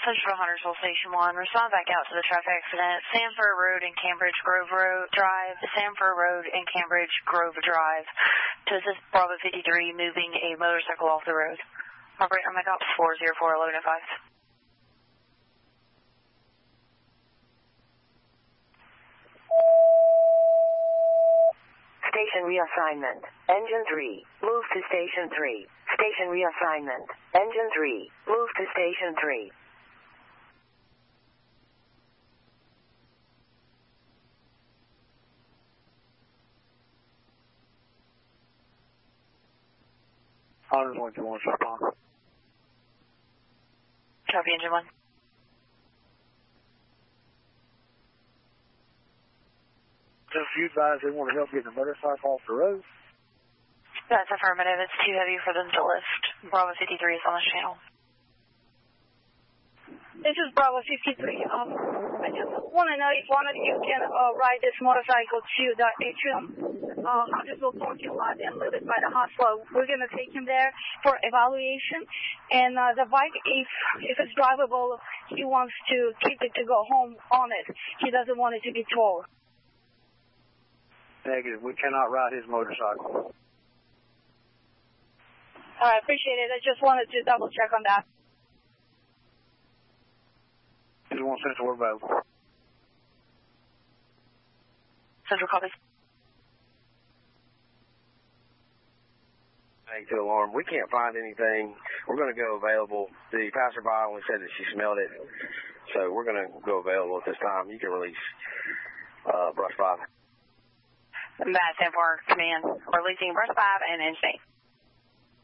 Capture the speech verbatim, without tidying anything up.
Central Huntersville Station one, respond back out to the traffic accident. Sanford Road and Cambridge Grove Road Drive, Sanford Road and Cambridge Grove Drive. To assist Bravo fifty-three moving a motorcycle off the road. Operator, my ops four zero four, eleven oh five. Station reassignment. Engine three, move to Station three. Station reassignment. Engine three, move to Station three. Hunter one two one, respond. Copy, Engine one. Just you advise they want to help get the motorcycle off the road. That's affirmative. It's too heavy for them to lift. Bravo fifty-three is on this channel. This is Bravo fifty-three. Um, I just want to know if one of you can uh, ride this motorcycle to the atrium, uh, Huntersville parking lot and leave it by the hospital. We're going to take him there for evaluation. And uh, the bike, if if it's drivable, he wants to keep it to go home on it. He doesn't want it to be towed. Negative. We cannot ride his motorcycle. All right, appreciate it. I just wanted to double check on that. Just one Central, we're available. Central, copy. To alarm. We can't find anything. We're going to go available. The passerby only said that she smelled it, so we're going to go available at this time. You can release uh, brush five. Matt Sanford Command, releasing brush five and engine eight.